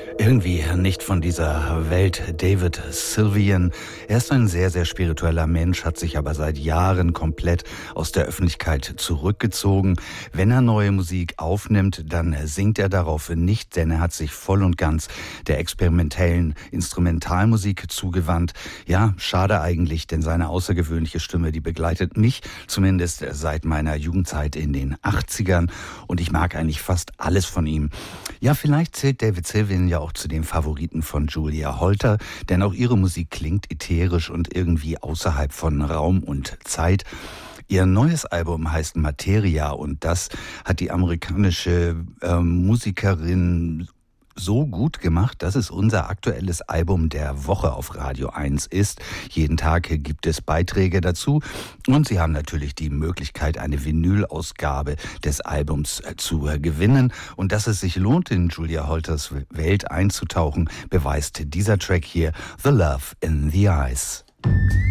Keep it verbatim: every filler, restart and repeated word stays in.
Irgendwie nicht von dieser Welt. David Sylvian. Er ist ein sehr, sehr spiritueller Mensch, hat sich aber seit Jahren komplett aus der Öffentlichkeit zurückgezogen. Wenn er neue Musik aufnimmt, dann singt er darauf nicht, denn er hat sich voll und ganz der experimentellen Instrumentalmusik zugewandt. Ja, schade eigentlich, denn seine außergewöhnliche Stimme, die begleitet mich zumindest seit meiner Jugendzeit in den achtzigern und ich mag eigentlich fast alles von ihm. Ja, vielleicht zählt David Sylvian ja auch zu den Favoriten von Julia Holter, denn auch ihre Musik klingt ätherisch und irgendwie außerhalb von Raum und Zeit. Ihr neues Album heißt Materia und das hat die amerikanische äh, Musikerin so gut gemacht, dass es unser aktuelles Album der Woche auf Radio eins ist. Jeden Tag gibt es Beiträge dazu und Sie haben natürlich die Möglichkeit, eine Vinyl-Ausgabe des Albums zu gewinnen. Und dass es sich lohnt, in Julia Holters Welt einzutauchen, beweist dieser Track hier, The Love in the Eyes.